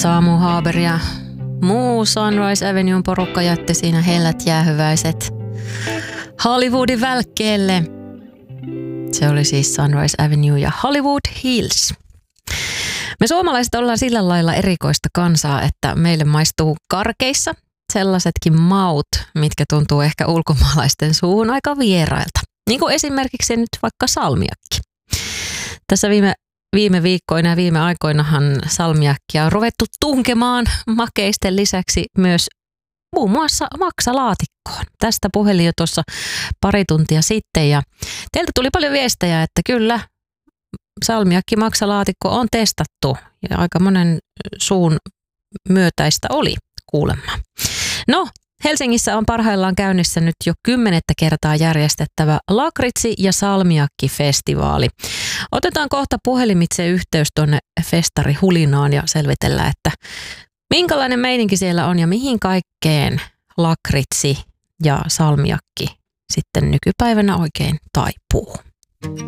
Samu Haber ja muu Sunrise Avenuen porukka jätti siinä hellät jäähyväiset Hollywoodin välkkeelle. Se oli siis Sunrise Avenue ja Hollywood Hills. Me suomalaiset ollaan sillä lailla erikoista kansaa, että meille maistuu karkeissa sellaisetkin maut, mitkä tuntuu ehkä ulkomaalaisten suuhun aika vierailta. Niin kuin esimerkiksi nyt vaikka salmiakki. Tässä viime viikkoina ja viime aikoinahan salmiakkia on ruvettu tunkemaan makeisten lisäksi myös muun muassa maksalaatikkoon. Tästä puhelin jo tuossa pari tuntia sitten ja teiltä tuli paljon viestejä, että kyllä salmiakki maksalaatikko on testattu ja aika monen suun myötäistä oli kuulemma. No, Helsingissä on parhaillaan käynnissä nyt jo 10. kertaa järjestettävä lakritsi- ja salmiakki-festivaali. Otetaan kohta puhelimitse yhteys tuonne festari Hulinaan ja selvitellään, että minkälainen meininki siellä on ja mihin kaikkeen lakritsi ja salmiakki sitten nykypäivänä oikein taipuu.